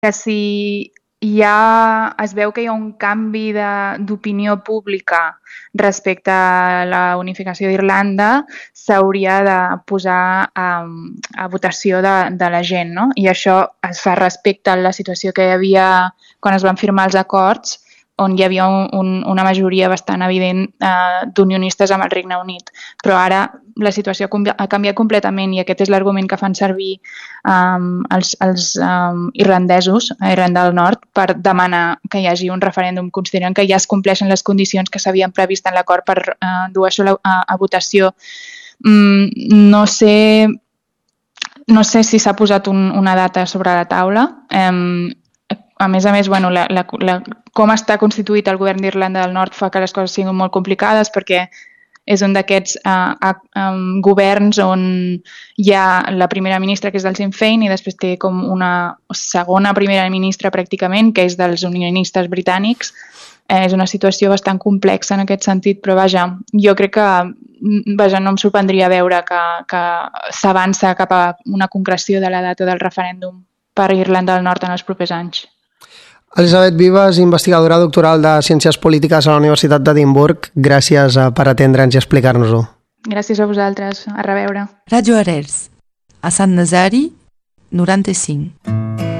que si es veu que hi ha un canvi d'opinió pública respecte a la unificació d'Irlanda, s'hauria de posar a votació de la gent, no? I això es fa respecte a la situació que hi havia quan es van firmar els acords, on hi havia una majoria bastant evident d'unionistes amb el Regne Unit. Però ara la situació ha canviat completament i aquest és l'argument que fan servir els irlandesos a Irlanda del Nord per demanar que hi hagi un referèndum. Consideren que ja es compleixen les condicions que s'havien previst en l'acord per dur això a votació. No sé si s'ha posat una data sobre la taula. A més, bueno, com està constituït el govern d'Irlanda del Nord fa que les coses siguin molt complicades perquè és un d'aquests governs on hi ha la primera ministra, que és del Sinn Féin, i després té com una segona primera ministra pràcticament, que és dels unionistes britànics. És una situació bastant complexa en aquest sentit, però vaja, jo crec que no em sorprendria veure que s'avança cap a una concreció de la data del referèndum per Irlanda del Nord en els propers anys. Elisabet Vives, investigadora doctoral de Ciències Polítiques a la Universitat d'Edimburg, gràcies per atendre'ns i explicar-nos-ho. Gràcies a vosaltres. A reveure. Ràdio Arels, a Sant Nazari, 95.